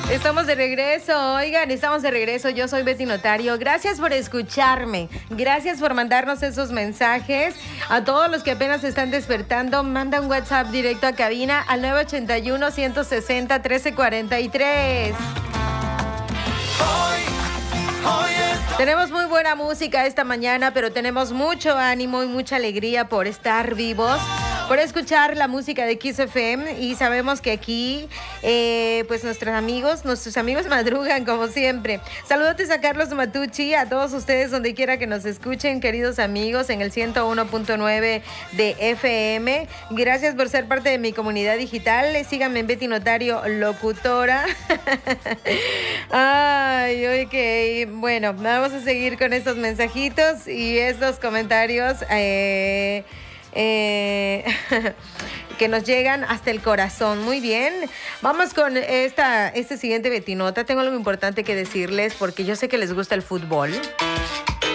Estamos de regreso, oigan, estamos de regreso. Yo soy Betty Notario. Gracias por escucharme. Gracias por mandarnos esos mensajes. A todos los que apenas se están despertando, manda un WhatsApp directo a cabina al 981-160-1343. Tenemos muy buena música esta mañana, pero tenemos mucho ánimo y mucha alegría por estar vivos, por escuchar la música de Kiss FM, y sabemos que aquí, pues nuestros amigos madrugan como siempre. Saludos a Carlos Matucci, a todos ustedes donde quiera que nos escuchen, queridos amigos, en el 101.9 de FM. Gracias por ser parte de mi comunidad digital. Síganme en Betty Notario Locutora. Ay, ok. Bueno, vamos a seguir con estos mensajitos y estos comentarios que nos llegan hasta el corazón. Muy bien, vamos con este siguiente Betinota. Tengo algo importante que decirles porque yo sé que les gusta el fútbol.